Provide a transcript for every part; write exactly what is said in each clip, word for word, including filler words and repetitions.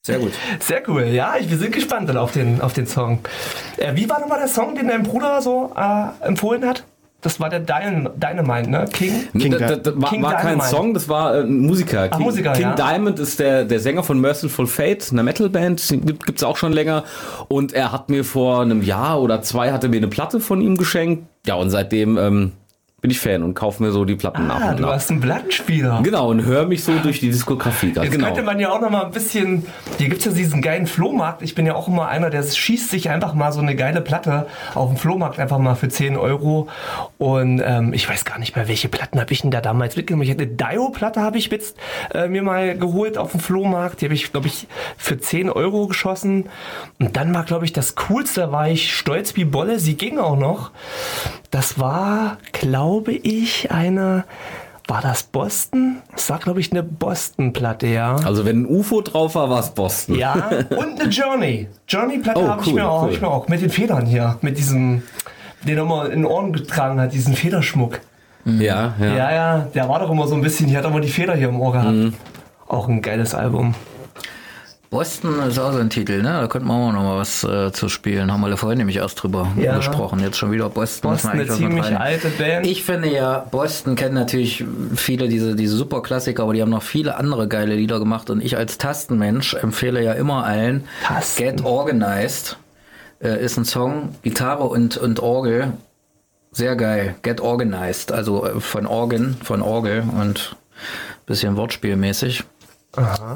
Sehr gut. Sehr cool. Ja, ich, wir sind gespannt dann auf den, auf den Song. Äh, wie war nochmal der Song, den dein Bruder so äh, empfohlen hat? Das war der Dyn- Dynamite, ne? King? King das, das, das King war, war kein Dynamite. Song, das war äh, ein Musiker. Ach, King, Musiker, King ja. Diamond ist der, der Sänger von Merciful Fate, einer Metalband, gibt gibt's auch schon länger. Und er hat mir vor einem Jahr oder zwei hat er mir eine Platte von ihm geschenkt. Ja, und seitdem ähm, bin ich Fan und kaufe mir so die Platten nach Ah, und du nach. hast einen Plattenspieler. Genau, und höre mich so durch die Diskografie. Jetzt Genau. könnte man ja auch noch mal ein bisschen, hier gibt es ja diesen geilen Flohmarkt. Ich bin ja auch immer einer, der schießt sich einfach mal so eine geile Platte auf dem Flohmarkt einfach mal für zehn Euro. Und ähm, ich weiß gar nicht mehr, welche Platten habe ich denn da damals mitgenommen. Ich hatte eine Dio-Platte, habe ich jetzt äh, mir mal geholt auf dem Flohmarkt. Die habe ich, glaube ich, für zehn Euro geschossen. Und dann war, glaube ich, das Coolste, da war ich stolz wie Bolle. Sie ging auch noch. Das war, glaube ich, eine... War das Boston? Das war, glaube ich, eine Boston-Platte, ja. Also wenn ein U F O drauf war, war es Boston. Ja, und eine Journey. Journey-Platte Oh, habe ich, cool, mir auch, cool. hab ich mir auch. Mit den Federn hier. Mit diesem, den er immer in den Ohren getragen hat, diesen Federschmuck. Ja, ja. Ja, ja, der war doch immer so ein bisschen, hier hat er immer die Feder hier im Ohr gehabt. Mhm. Auch ein geiles Album. Boston ist auch so ein Titel, ne? Da könnten wir auch noch mal was äh, zu spielen. Haben wir vorhin nämlich erst drüber Ja. gesprochen. Jetzt schon wieder Boston. Boston, eine ziemlich alte Band. Ich finde ja, Boston kennen natürlich viele diese, diese Superklassiker, aber die haben noch viele andere geile Lieder gemacht. Und ich als Tastenmensch empfehle ja immer allen, Tasten. Get Organized äh, ist ein Song, Gitarre und, und Orgel. Sehr geil. Get Organized. Also äh, von Organ, von Orgel und bisschen wortspielmäßig. Aha.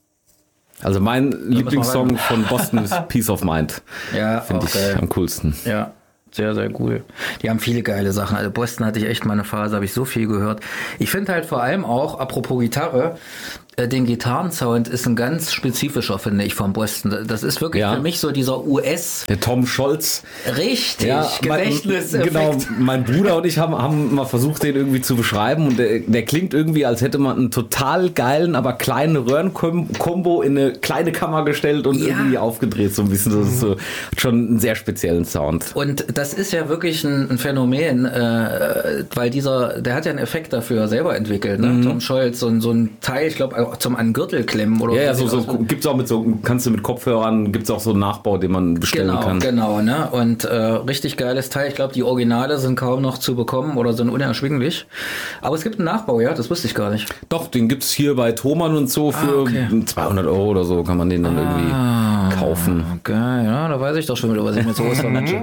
Also mein wir Lieblingssong weiter. von Boston ist Peace of Mind. Ja, Finde auch ich geil. am coolsten. Ja, sehr, sehr cool. Die haben viele geile Sachen. Also Boston hatte ich echt mal eine Phase, habe ich so viel gehört. Ich finde halt vor allem auch, apropos Gitarre, äh, den Gitarrensound ist ein ganz spezifischer, finde ich, von Boston. Das ist wirklich Ja. für mich so dieser U S. Der Tom Scholz. Richtig, mein, Gedächtniseffekt. genau, mein Bruder und ich haben, haben mal versucht, den irgendwie zu beschreiben und der, der klingt irgendwie, als hätte man einen total geilen, aber kleinen Röhrenkombo in eine kleine Kammer gestellt und Ja. irgendwie aufgedreht, so ein bisschen. Das ist so schon einen sehr speziellen Sound. Und das ist ja wirklich ein, ein Phänomen, äh, weil dieser, der hat ja einen Effekt dafür selber entwickelt, ne? Tom Scholz, so, ein- so ein Teil, ich glaube, zum an Gürtel klemmen oder Ja, ja, wie so, sieht so aus? gibt's auch mit so, kannst du mit Kopfhörern, gibt's auch so einen Nachbau, den man bestellen Genau, kann. genau, ne? Und äh, richtig geiles Teil. Ich glaube, die Originale sind kaum noch zu bekommen oder sind unerschwinglich. Aber es gibt einen Nachbau, ja, das wusste ich gar nicht. Doch, den gibt's hier bei Thomann und so für Ah, okay. zweihundert Euro oder so kann man den dann irgendwie kaufen. Geil, ja, da weiß ich doch schon wieder, was ich mir zu Ostern wünsche.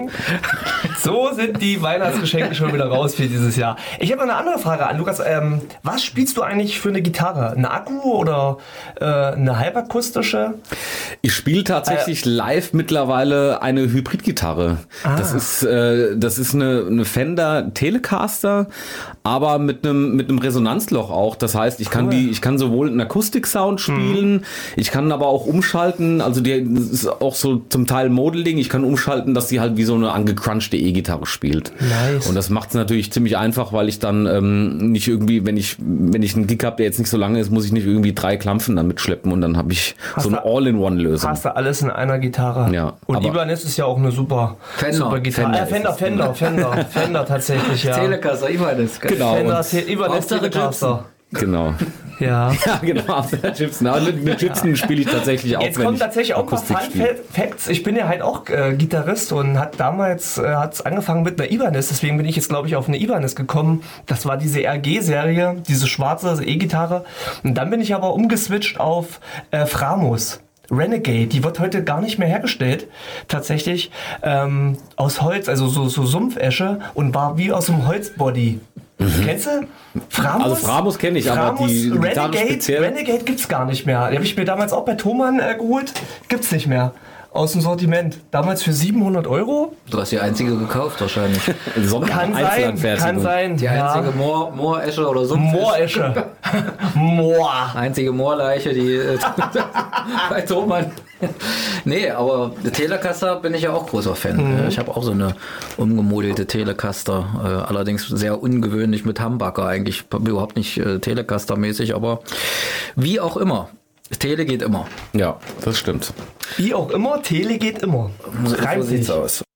So sind die Weihnachtsgeschenke schon wieder raus für dieses Jahr. Ich habe noch eine andere Frage an Lukas. Ähm, was spielst du eigentlich für eine Gitarre? Eine Akku oder äh, eine halbakustische? Ich spiele tatsächlich live mittlerweile eine Hybridgitarre. Das ist äh, das ist eine, eine Fender Telecaster, aber mit einem mit einem Resonanzloch auch. Das heißt, ich kann Cool. die ich kann sowohl einen Akustik-Sound spielen, ich kann aber auch umschalten. Also die das ist auch so zum Teil Modeling. Ich kann umschalten, dass sie halt wie so eine angecrunchte E-Gitarre spielt. Nice. Und das macht es natürlich ziemlich einfach, weil ich dann ähm, nicht irgendwie, wenn ich wenn ich einen Gig habe, der jetzt nicht so lange ist, muss ich nicht irgendwie drei Klampfen damit schleppen und dann habe ich Hast so eine du- All-in-One-Lösung. Hast du alles in einer Gitarre. Ja, Und aber- Ibanez ist ja auch eine super, Fender. super Gitarre. Fender Äh, Fender, ist es, Fender, Fender, Fender tatsächlich, ja. Telecaster, ich meine das. Genau. Fender, und- Te- Ibanez, Hauptsache Telecaster. Genau. Ja. Ja, genau. Auf der Gibson. Aber mit Gibson spiele ich tatsächlich auch, Jetzt wenn kommen ich tatsächlich auch ein paar Akustik Fun spiele. Facts. Ich bin ja halt auch äh, Gitarrist und hat damals äh, hat's angefangen mit einer Ibanez. Deswegen bin ich jetzt, glaube ich, auf eine Ibanez gekommen. Das war diese R G-Serie, diese schwarze E-Gitarre. Und dann bin ich aber umgeswitcht auf äh, Framos. Renegade, die wird heute gar nicht mehr hergestellt, tatsächlich, ähm, aus Holz, also so, so Sumpfesche und war wie aus einem Holzbody. Kennst du? Framos? Also Framos kenne ich, aber Framos, die Gitarre Renegade, speziell. Renegade gibt's gar nicht mehr. Die habe ich mir damals auch bei Thomann äh, geholt. Gibt's nicht mehr. Aus dem Sortiment. Damals für siebenhundert Euro. Du hast die einzige gekauft wahrscheinlich. Sonder- Kann sein, Einzelanfertigung. kann sein. Die ja. einzige Moor, Mooresche oder so. Mooresche. Moor. Einzige Moorleiche, die äh, bei Thomann. Nee, aber Telecaster bin ich ja auch großer Fan. Mhm. Ich habe auch so eine umgemodelte Telecaster. Äh, allerdings sehr ungewöhnlich mit Humbucker. Eigentlich überhaupt nicht äh, Telecaster-mäßig, aber wie auch immer. Tele geht immer. Ja, das stimmt. Wie auch immer, Tele geht immer. So Reimt sich. sieht's aus.